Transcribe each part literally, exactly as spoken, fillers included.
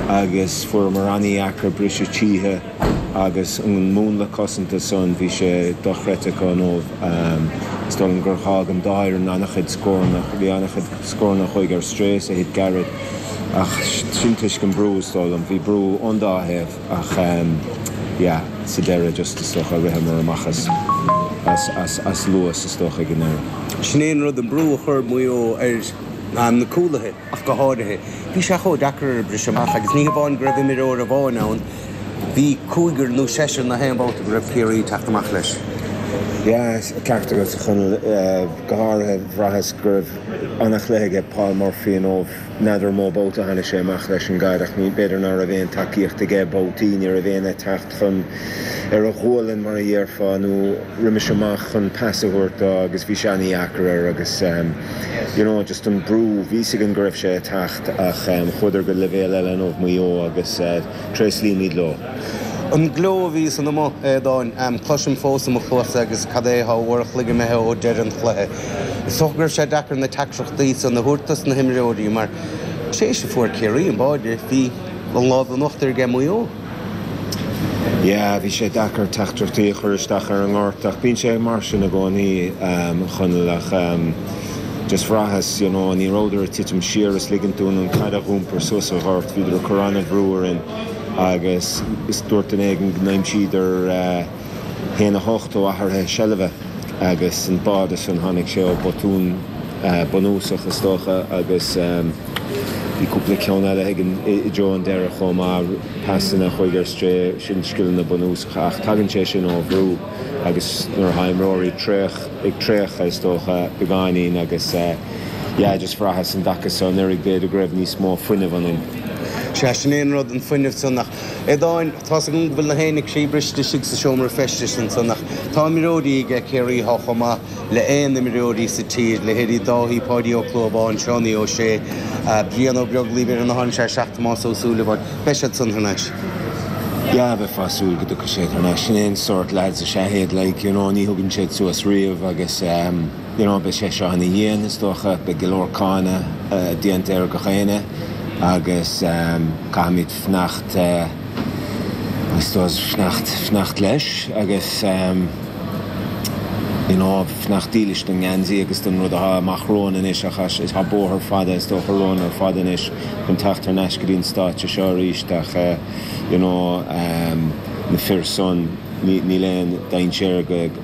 agus fu mar aní achar brise títhe agus an múna cosanta son bhí sé dochrete gan óh ston gur chág an dair an annachid scórnach bhí annachid scórnach chuig ar strés a hit garad ach sintais gan brústáil an bhí brú andátheh ach ja sa deire just is stocha rithe mar amachchas as as as luas is stocha gnéir. Snéan rud an brú a chur muo ar an na cúlathe ach go háirithe. Bhí se cho dachar bris amach agus ní bháin go raibh mé ó a bháin ann. Bhí cúigur nó sesin na héanbáta go raibh cléirí teach amach leis. Ja, ceachta go sa chun gothartha bhreathas gur annach léige Paul Murphy ó neidir mó bóta hana sé amach leis an gaiad ach ní beidir ná a bhéon takeíocht ige bótaí ar a bhéana techt chun ar a ghualann mar a dhearfá nó riimiis amach chun passahuirta agus bhí se aní achar agus you know, just an brú bhí an go raibh sé techt ach chuidir go levéil eile nómh muo agus tres lí míad lo. An gló ví an mo dáin am clusim fós am chluas agus cadé ha bhach liige methe ó deir an chluthe. Sogur sé dachar na taachtaí san na thutas na himreoí mar sé se fuór ceirí an báidir hí an lá an nachtar ge muo. Ja, bhí sé dachar taachtaí chuiristeach ar an gáirteach bíonn sé mar sin na gcónaí chunach just frahas, you know, ní róidir a titim siras liganún an caiide rúmpar sus a ghart híidir a coránna brúarin agus is dúirt an éigen gnéim siidir héana hochtó atharthe sellbheith agus an bád is an tháinig sé ó botún banúsach is tócha agus bhí cúpla ceann eile ag jo an deire chomá pasanna chuig ar stré sin sciil na banúsach ach tagann sé sin ó bhrú agus nuair haimróirí tréch ag trécha is tócha begáinín agus ja, just frahas an dachas an nuair ag béad a greibh níos mó fuineh anin. sé snéan rud an fuineh sannach. É dáin tá an bhfuil na héananig sí briste sig sa seomar festis san sannach. Tá miróí ige céirí háchama le éon na miróí sa tír le héirí dáhíí páidí ó clóbáin seánaí ó sé bríon ó beag líbir an háin sé seach más ósúlaháin beisiad san thanéis. Ja, bheith fáúil go do sé tarna sin sort lads a sé héad le ní thugann sé suas riamh agus be sé se anna dhéana is dócha be golóircána díanta ar go chéine agus caiimiid fnacht fnacht fnacht leis agus fnacht dílis den gánsaí agus den rud a machrónan is achas is ha bóthar fada is dó chorón ar fadan is chun tacht ar neis go dtíon státe seo ríisteach na fir son ní léon daon séir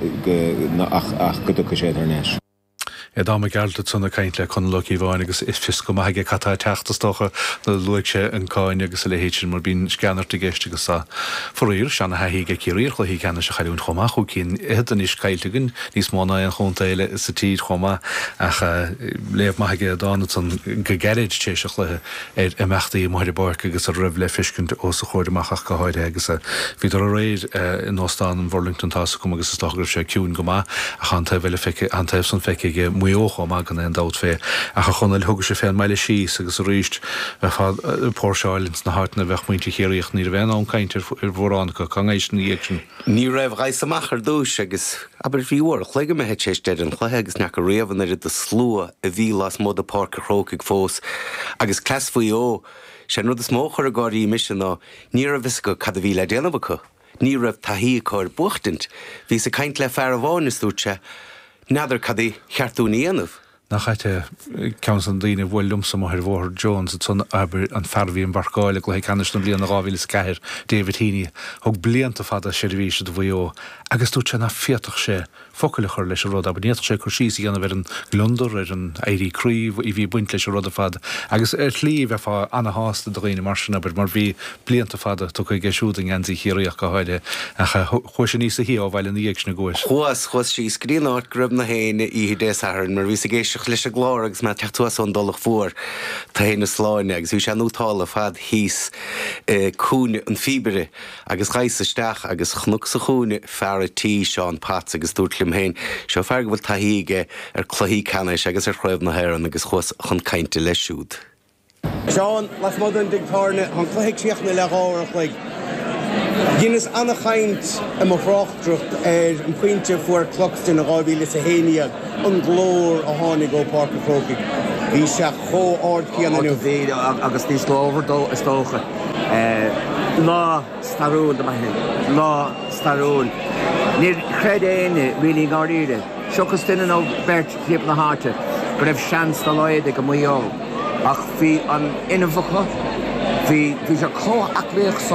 ach go ducha sé ar neis. É dá me gealta sanna caiint le chun loí bháin agus is fis go maithe catá teachtastocha na luigh sé an cáin agus le héitin mar bín scanarta géiste agus sa foríir sena haíige ciíir chu hí cena se chaún chomá chu cín iad an is caiiltegann níos mána an chuntaile is sa tíd chomá ach léomh maithe dána san go geirid téiseach le ar imachtaí maidir barca agus a rih le fiscint ó sa chuirdeachach go háide agus a bhíidir a réir in Óstán an Burlington tá cum agus is lágur sé ciún go má a chanta bhile antaobh san feice muocha má gan an dát fé a chu chunil thugus sé féin meile síos agus ríist fad Portsáilins na hána bheith muinte chéiríocht ní bhéna an caiintear ar bhórán go changéis ní éaction. Ní raibh gaiis amach ar dúis agus aber bhíhar chléige me sé dead an chluthe agus neach go réamhan ar de slua a bhí las mód a park chrócaigh fós agus clas faoi ó sé rud is móchar a gáirí mission ná ní a bhis go cad a bhí le déanamhacha. Ní raibh taí cáir buchtint hí sa caiint le fear a bháin is dúte nadidir cadí cheartúní anamh. Nach chaite cean an daoine bhfuil lumsa mar bhór Jones san aber an ferbhí an barcáile le canis na blion gáhíle ceir David Heaney thug blianta fada sé bhí se do bhó agus tú se na fiatach sé focail chur leis rud a bníocht sé chu síí anna bhar an glundar ar an éirí críomh i bhí buint leis rud a fad agus ar tlí bheith fá anna hásta do réine mar sin aber mar bhí blianta fada tu go ggéisiúd an gandí chiíoch go háide a chu sé níos a hí á bhile na dhéag na gúis. Chuas chuas sí scríáit grib na héine í déan mar bhí a géisioach leis a glár agus me techtúas an dulach fuór tá héna sláine agus bhí sé nútála fad híos cúne an fibere agus chaisisteach agus chnuk sa chúne fear tí seán pat agus dúirtlim héin seo fear bhfuil taíige ar chluí canis agus ar chréibh na héan agus chus chun cainte leisúd. Seán las mod an digtárne an chluigh tíochna le gáir chuig. Guinness anna chaint am a fráchtrucht ar an puinte fuair clochtain a gábhíle sa héine an glór a tháinig ó Park Crocaigh. Bhí se cho ard cíanna bhí agus níos lábhar dó is tócha. lá starún do maithe lá starún níor chreid éine rilí gáíre seochas duine ó bert chéap na háte go raibh seans na láide go muo ach bhí an inmhacha bhí bhí sé có aclaíoch